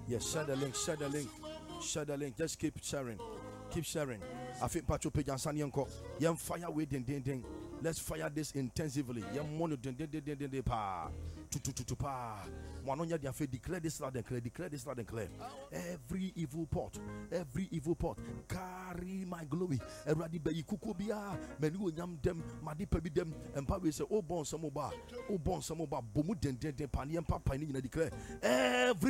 Yes, share the link, share the link, share the link. Just keep sharing, keep sharing. I think Pacho page and Sanyanko. Yam fire with ding. Let's fire this intensively. Yam mono ding pa. To pa. Wanonya dia fe declare this loud and clear. Declare this loud and clear. Every evil pot, carry my glory. Everybody be kukubia. Menu nyam dem, madi pebi dem. And Pablo say, oh bon samoba, bomu ding pa. Yam papa ni declare every